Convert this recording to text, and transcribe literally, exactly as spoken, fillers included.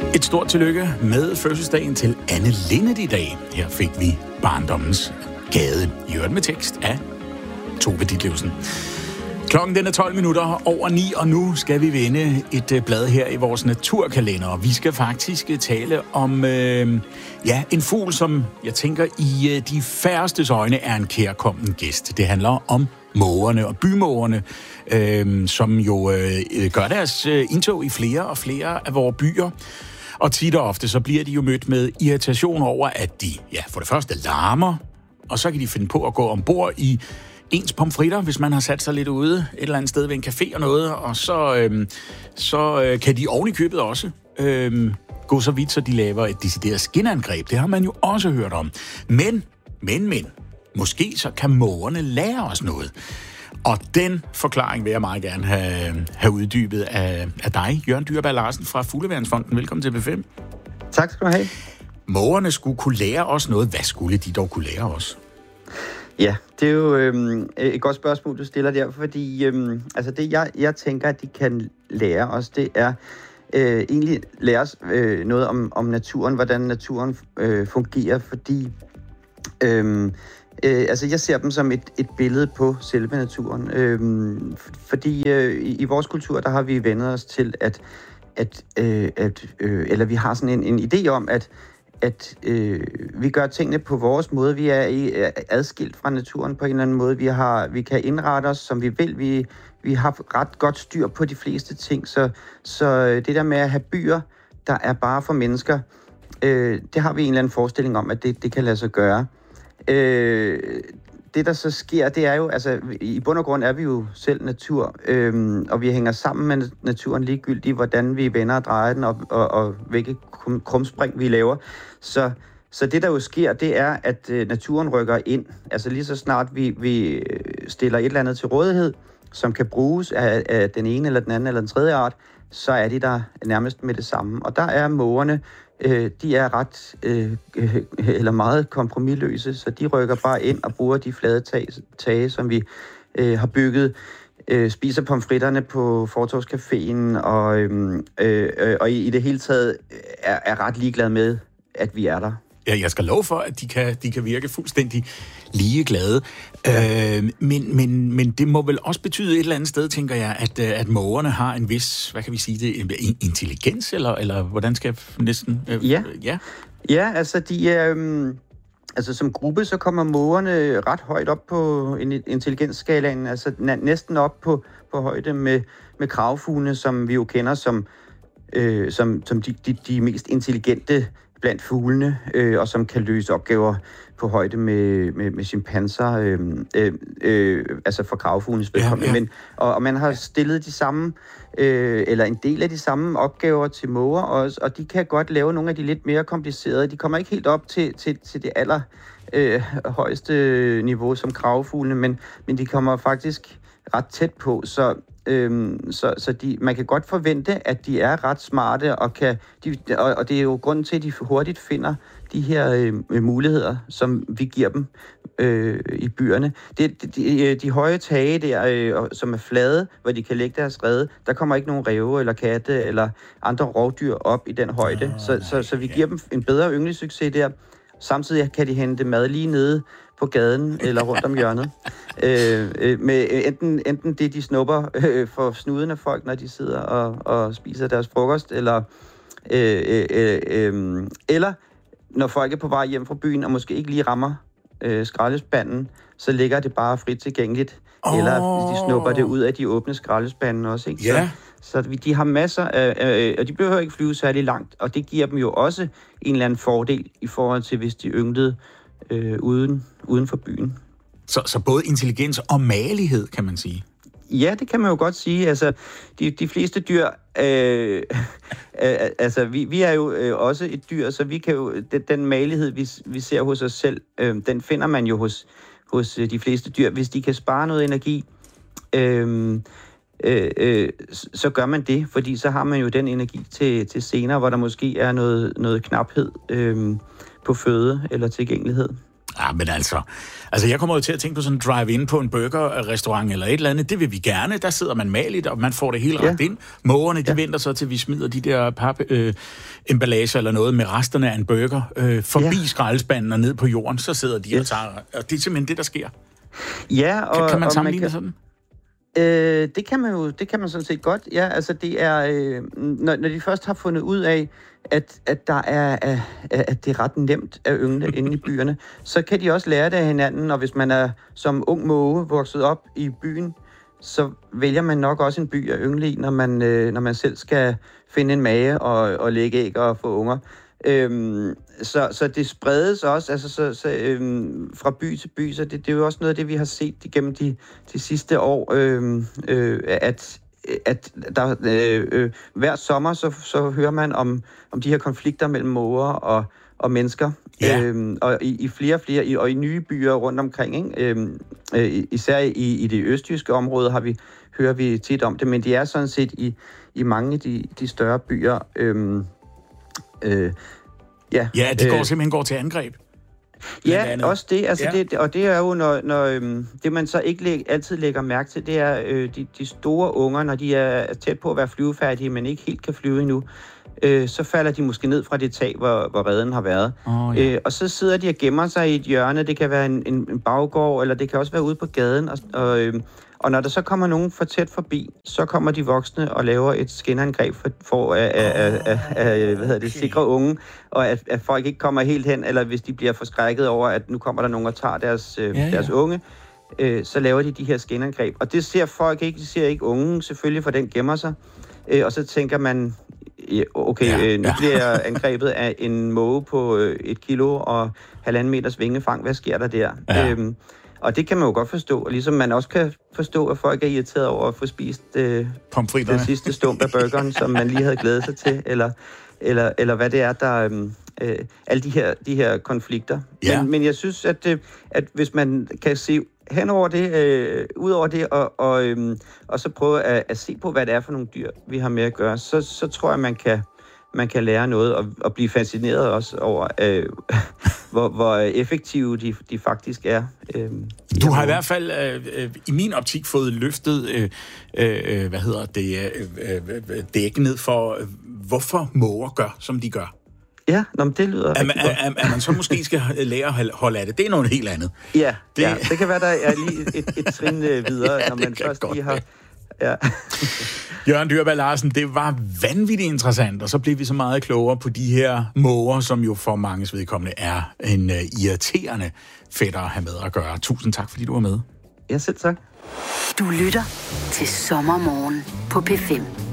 Et stort tillykke med fødselsdagen til Anne Linnet i dag. Her fik vi barndommens gade, i øvrigt med tekst af Tove Ditlevsen. Klokken den er tolv minutter over ni, og nu skal vi vende et blad her i vores naturkalender. Og vi skal faktisk tale om øh, ja, en fugl, som jeg tænker i øh, de færrestes øjne er en kærkommen gæst. Det handler om mågerne og bymågerne, øh, som jo øh, gør deres øh, indtog i flere og flere af vores byer. Og tit og ofte så bliver de jo mødt med irritation over, at de ja, for det første larmer, og så kan de finde på at gå ombord i ens pomfritter, hvis man har sat sig lidt ude et eller andet sted ved en café og noget, og så, øhm, så øh, kan de oven i købet også øhm, gå så vidt, så de laver et decideret skinangreb. Det har man jo også hørt om. Men, men, men, måske så kan mågerne lære os noget. Og den forklaring vil jeg meget gerne have, have uddybet af, af dig, Jørgen Dyrberg Larsen fra Fugleværnsfonden. Velkommen til B fem. Tak skal du have. Mågerne skulle kunne lære os noget. Hvad skulle de dog kunne lære os? Ja, det er jo øhm, et godt spørgsmål, du stiller der, fordi øhm, altså det, jeg, jeg tænker, at de kan lære os, det er øh, egentlig lære os øh, noget om, om naturen, hvordan naturen øh, fungerer, fordi øhm, øh, altså jeg ser dem som et, et billede på selve naturen, øhm, fordi øh, i, i vores kultur, der har vi vendt os til, at, at, øh, at øh, eller vi har sådan en, en idé om, at at øh, vi gør tingene på vores måde. Vi er i, adskilt fra naturen på en eller anden måde. Vi, har, vi kan indrette os, som vi vil. Vi, vi har ret godt styr på de fleste ting. Så, så det der med at have byer, der er bare for mennesker, øh, det har vi en eller anden forestilling om, at det, det kan lade sig gøre. Øh, det, der så sker, det er jo, altså i bund og grund er vi jo selv natur, øhm, og vi hænger sammen med naturen ligegyldigt, hvordan vi vender og drejer den, og, og, og hvilke krumspring vi laver. Så, så det, der jo sker, det er, at øh, naturen rykker ind. Altså lige så snart vi, vi stiller et eller andet til rådighed, som kan bruges af, af den ene eller den anden eller den tredje art, så er de der nærmest med det samme. Og der er mågerne, øh, de er ret øh, eller meget kompromisløse, så de rykker bare ind og bruger de flade tage, tage som vi øh, har bygget, øh, spiser pomfritterne på Fortovscaféen, og, øh, øh, og i, i det hele taget er, er ret ligeglade med, at vi er der. Ja, jeg skal love for, at de kan, de kan virke fuldstændig ligeglade. Ja. Øh, men, men, men det må vel også betyde et eller andet sted, tænker jeg, at, at mågerne har en vis, hvad kan vi sige det, intelligens, eller, eller hvordan skal jeg næsten... Øh, ja. ja, ja, altså de er... Øh, altså som gruppe, så kommer mågerne ret højt op på intelligensskalaen, altså næsten op på, på højde med, med kravfuglene, som vi jo kender som, øh, som, som de, de, de mest intelligente blandt fuglene, øh, og som kan løse opgaver på højde med, med, med chimpanser, øh, øh, øh, altså for kravfuglenes vedkommende. Ja, ja. Men, og, og man har stillet de samme, øh, eller en del af de samme opgaver til måger også, og de kan godt lave nogle af de lidt mere komplicerede. De kommer ikke helt op til, til, til det aller øh, højeste niveau som kravfuglene, men, men de kommer faktisk ret tæt på, så Øhm, så så de, man kan godt forvente, at de er ret smarte, og, kan, de, og, og det er jo grunden til, at de hurtigt finder de her øh, muligheder, som vi giver dem øh, i byerne. Det, de, de høje tage der, øh, som er flade, hvor de kan lægge deres rede, der kommer ikke nogen ræve eller katte eller andre rovdyr op i den højde. Oh, så, så, så vi giver dem en bedre ynglesucces der. Samtidig kan de hente mad lige nede på gaden eller rundt om hjørnet. Øh, øh, med enten, enten det, de snupper øh, for snuden af folk, når de sidder og, og spiser deres frokost, eller, øh, øh, øh, eller når folk er på vej hjem fra byen og måske ikke lige rammer øh, skraldespanden, så ligger det bare frit tilgængeligt. Oh. Eller de snupper det ud af de åbne skraldespanden også. Ikke? Yeah. Så, så de har masser af, øh, og de behøver ikke flyve særlig langt, og det giver dem jo også en eller anden fordel i forhold til, hvis de ynglede øh, uden, uden for byen. Så, så både intelligens og magelighed, kan man sige? Ja, det kan man jo godt sige. Altså, de, de fleste dyr, øh, øh, altså, vi, vi er jo øh, også et dyr, så vi kan jo, den, den magelighed, vi, vi ser hos os selv, øh, den finder man jo hos, hos de fleste dyr. Hvis de kan spare noget energi, øh, øh, øh, så gør man det, fordi så har man jo den energi til, til senere, hvor der måske er noget, noget knaphed øh, på føde eller tilgængelighed. Ja, men altså, altså jeg kommer jo til at tænke på sådan en drive-in på en burgerrestaurant eller et eller andet. Det vil vi gerne. Der sidder man maligt, og man får det hele ret ja. ind. Mågerne, de ja. venter så til, vi smider de der pap-emballager øh, eller noget med resterne af en burger øh, forbi ja. skraldespanden og ned på jorden. Så sidder de yes. og tager... Og det er simpelthen det, der sker. Ja, og... Kan, kan man og sammenligne man kan... sådan? Øh, det kan man jo, det kan man sådan set godt. Ja, altså det er, øh, når, når de først har fundet ud af, at, at, der er, at det er ret nemt at yngle inde i byerne, så kan de også lære det af hinanden, og hvis man er som ung måge vokset op i byen, så vælger man nok også en by at yngle i, når man, øh, når man selv skal finde en mage og, og lægge æg og få unger. Øhm, så, så det spredes også altså, så, så, øhm, fra by til by, så det, det er jo også noget af det, vi har set igennem de, de sidste år, øhm, øh, at at der, øh, øh, hver sommer, så, så hører man om, om de her konflikter mellem måger og, og mennesker. Ja. Øhm, og i, i flere og flere, i, og i nye byer rundt omkring, ikke? Øhm, øh, især i, i det østjyske område har vi, hører vi tit om det, men de er sådan set i, i mange af de, de større byer. Øhm, øh, ja, ja, de går øh, simpelthen går til angreb. Ja, også det, altså ja. det, og det er jo, når, når øhm, det man så ikke læg, altid lægger mærke til, det er øh, de, de store unger, når de er tæt på at være flyvefærdige, men ikke helt kan flyve endnu, øh, så falder de måske ned fra det tag, hvor, hvor reden har været. Oh, ja. øh, og så sidder de og gemmer sig i et hjørne, det kan være en, en, en baggård, eller det kan også være ude på gaden, og, og, øh, og når der så kommer nogen for tæt forbi, så kommer de voksne og laver et skinangreb for, for at, at, at, at, at hvad hedder det, sikre unge, og at, at folk ikke kommer helt hen, eller hvis de bliver forskrækket over, at nu kommer der nogen og tager deres, øh, ja, ja. deres unge, øh, så laver de de her skinangreb. Og det ser folk ikke, de ser ikke ungen, selvfølgelig, for den gemmer sig. Øh, og så tænker man, okay, ja, øh, nu ja. bliver jeg angrebet af en måge på øh, et kilo og halvanden meters vingefang. Hvad sker der der? Ja. Øhm, og det kan man jo godt forstå, og ligesom man også kan forstå, at folk er irriteret over at få spist øh, den sidste stump af burgeren, som man lige havde glædet sig til, eller, eller, eller hvad det er, der øh, alle de her, de her konflikter. Ja. Men, men jeg synes, at, øh, at hvis man kan se hen over det, øh, ud over det, og, og, øh, og så prøve at, at se på, hvad det er for nogle dyr, vi har med at gøre, så, så tror jeg, man kan, man kan lære noget og, og blive fascineret også over, øh, hvor, hvor effektive de, de faktisk er. Øh, du har i hvert fald øh, i min optik fået løftet øh, øh, hvad hedder det, øh, øh, dækken ned for, øh, hvorfor måger gør, som de gør. Ja, nå, men det lyder at man, at, at man så måske skal lære at holde af det, det er noget helt andet. Ja, det, ja, det kan være, der er lige et, et trin videre, ja, når man først lige har... Ja. Jørgen Dyrberg Larsen, det var vanvittigt interessant, og så blev vi så meget klogere på de her måger, som jo for manges vedkommende er en uh, irriterende fætter at have med at gøre. Tusind tak, fordi du var med. Ja, selv tak. Du lytter til Sommermorgen på P fem.